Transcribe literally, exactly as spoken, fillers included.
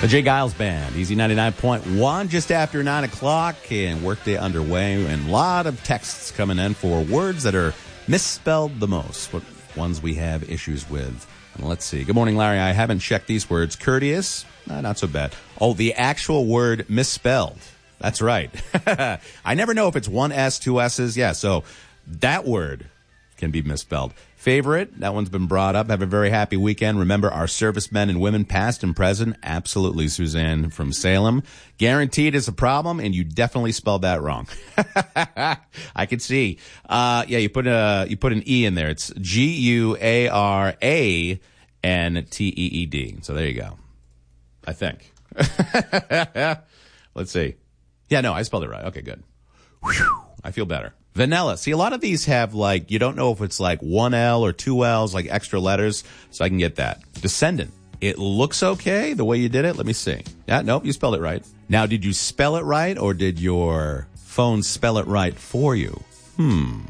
The Jay Giles Band, Easy ninety-nine point one, just after nine o'clock, and workday underway, and a lot of texts coming in for words that are misspelled the most, what ones we have issues with. And let's see. Good morning, Larry. I haven't checked these words. Courteous, eh, not so bad. Oh, the actual word misspelled. That's right. I never know if it's one S, two S's. Yeah, so that word can be misspelled. Favorite, that one's been brought up. Have a very happy weekend. Remember our servicemen and women, past and present. Absolutely, Suzanne from Salem. Guaranteed is a problem, and you definitely spelled that wrong. I can see. Uh, yeah, you put a you put an E in there. It's G U A R A N T E E D. So there you go. I think. Let's see. Yeah, no, I spelled it right. Okay, good. Whew, I feel better. Vanilla. See, a lot of these have, like, you don't know if it's like one L or two L's, like extra letters, so I can get that. Descendant. It looks okay the way you did it. Let me see. Yeah, nope, you spelled it right. Now, did you spell it right, or did your phone spell it right for you? Hmm.